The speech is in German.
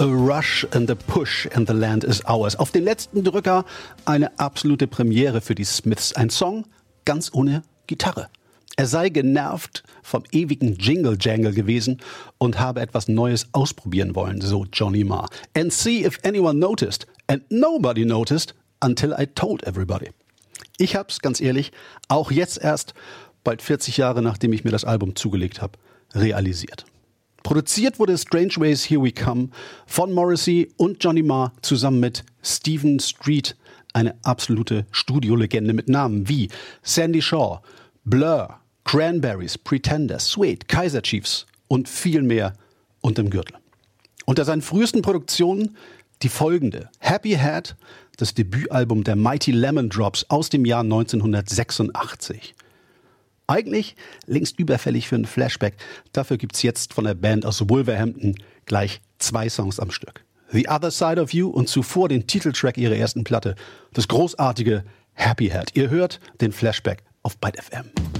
A Rush and the Push and the Land is Ours. Auf den letzten Drücker eine absolute Premiere für die Smiths. Ein Song ganz ohne Gitarre. Er sei genervt vom ewigen Jingle-Jangle gewesen und habe etwas Neues ausprobieren wollen, so Johnny Marr. And see if anyone noticed. And nobody noticed until I told everybody. Ich hab's, ganz ehrlich, auch jetzt erst, bald 40 Jahre nachdem ich mir das Album zugelegt habe, realisiert. Produziert wurde Strange Ways Here We Come von Morrissey und Johnny Marr zusammen mit Stephen Street, eine absolute Studiolegende mit Namen wie Sandy Shaw, Blur, Cranberries, Pretenders, Suede, Kaiser Chiefs und viel mehr unterm Gürtel. Unter seinen frühesten Produktionen die folgende: Happy Head, das Debütalbum der Mighty Lemon Drops aus dem Jahr 1986. Eigentlich längst überfällig für einen Flashback. Dafür gibt's jetzt von der Band aus Wolverhampton gleich 2 Songs am Stück. The Other Side of You und zuvor den Titeltrack ihrer ersten Platte, das großartige Happy Head. Ihr hört den Flashback auf Byte FM.